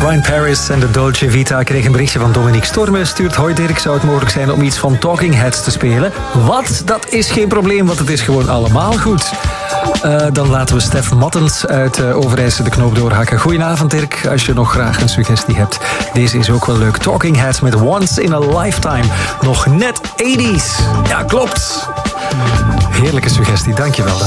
Brian Paris en de Dolce Vita. Ik kreeg een berichtje van Dominique Storme. Stuurt: hoi Dirk, zou het mogelijk zijn om iets van Talking Heads te spelen? Wat? Dat is geen probleem, want het is gewoon allemaal goed. Dan laten we Stef Mattens uit Overijse de knoop doorhakken. Goedenavond Dirk, als je nog graag een suggestie hebt. Deze is ook wel leuk. Talking Heads met Once in a Lifetime. Nog net 80's. Ja, klopt. Heerlijke suggestie, dankjewel.